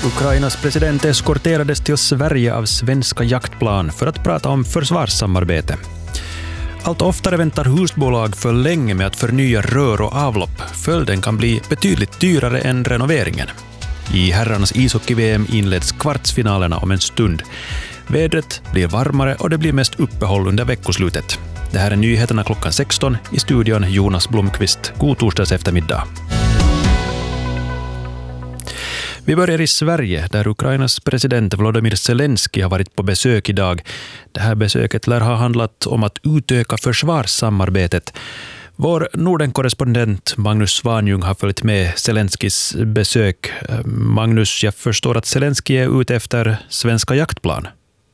Ukrainas president eskorterades till Sverige av svenska jaktplan för att prata om försvarssamarbete. Allt oftare väntar husbolag för länge med att förnya rör och avlopp. Följden kan bli betydligt dyrare än renoveringen. I herrarnas ishockey-VM inleds kvartsfinalerna om en stund. Vädret blir varmare och det blir mest uppehåll under veckoslutet. Det här är nyheterna klockan 16 i studion Jonas Blomqvist. God torsdags eftermiddag. Vi börjar i Sverige där Ukrainas president Volodymyr Zelensky har varit på besök idag. Det här besöket lär ha handlat om att utöka försvarssamarbetet. Vår Norden-korrespondent Magnus Svanjung har följt med Zelenskys besök. Magnus, jag förstår att Zelensky är ute efter svenska jaktplan.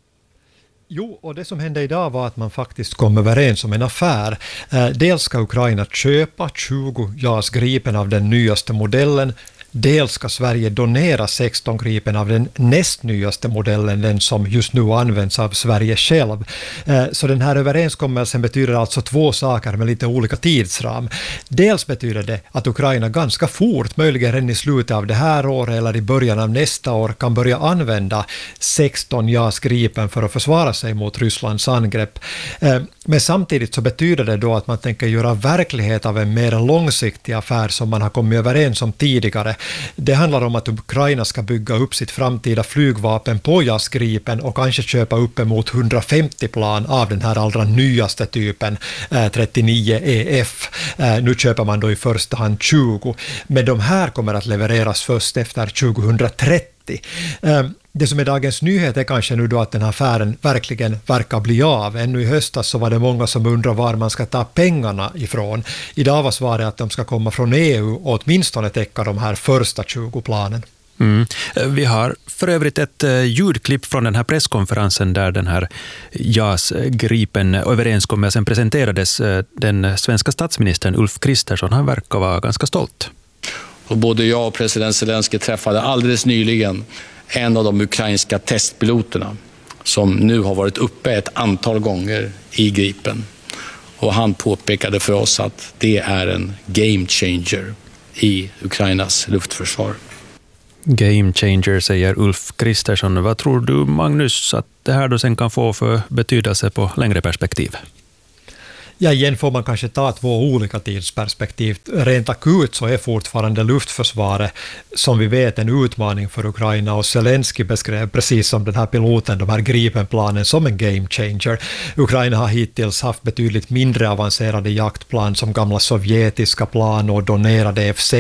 Jo, och det som hände idag var att man faktiskt kom överens om en affär. Dels ska Ukraina köpa 20 JAS Gripen av den nyaste modellen. Dels ska Sverige donera 16 Gripen av den näst nyaste modellen, den som just nu används av Sverige själv. Så den här överenskommelsen betyder alltså två saker med lite olika tidsram. Dels betyder det att Ukraina ganska fort, möjligen redan i slutet av det här året eller i början av nästa år, kan börja använda 16 JAS Gripen för att försvara sig mot Rysslands angrepp. Men samtidigt så betyder det då att man tänker göra verklighet av en mer långsiktig affär som man har kommit överens om tidigare. Det handlar om att Ukraina ska bygga upp sitt framtida flygvapen på JAS Gripen och kanske köpa upp emot 150 plan av den här allra nyaste typen, 39 EF. Nu köper man då i första hand 20, men de här kommer att levereras först efter 2030. Det som är dagens nyhet är kanske nu då att den här affären verkligen verkar bli av. Ännu i höstas så var det många som undrar var man ska ta pengarna ifrån. Idag var svaret att de ska komma från EU och åtminstone täcka de här första 20 planen. Vi har för övrigt ett ljudklipp från den här presskonferensen där den här JAS Gripen-överenskommelsen presenterades. Den svenska statsministern Ulf Kristersson, han verkar vara ganska stolt. Och både jag och president Zelensky träffade alldeles nyligen en av de ukrainska testpiloterna som nu har varit uppe ett antal gånger i Gripen. Och han påpekade för oss att det är en game changer i Ukrainas luftförsvar. Game changer, säger Ulf Kristersson. Vad tror du, Magnus, att det här då sen kan få för betydelse på längre perspektiv? Ja, igen får man kanske ta två olika tidsperspektiv. Rent akut så är fortfarande luftförsvaret, som vi vet, en utmaning för Ukraina, och Zelensky beskrev precis som den här piloten de här Gripenplanen som en game changer. Ukraina har hittills haft betydligt mindre avancerade jaktplan som gamla sovjetiska plan och donerade F-16